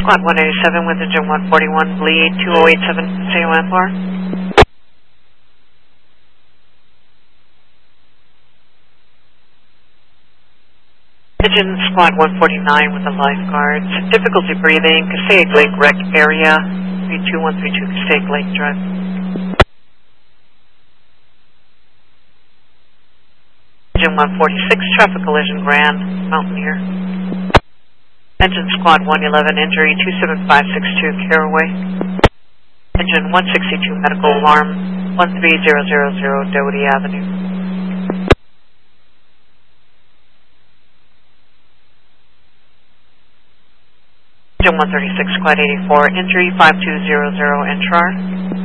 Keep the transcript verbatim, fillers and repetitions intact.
Squad one eighty-seven with engine one forty-one, bleed two oh eight seven, C O M bar. Engine Squad one forty-nine with the lifeguards. Difficulty breathing, Passaic Lake Rec area, three two one three two Passaic Lake Drive. Engine one forty-six, traffic collision, Grand Mountaineer. Engine Squad one eleven, injury two seven five six two, Caraway. Engine one sixty-two, medical alarm, one three zero zero zero, Doherty Avenue. Engine one thirty-six, Squad eighty-four, injury five two zero zero, Entrar.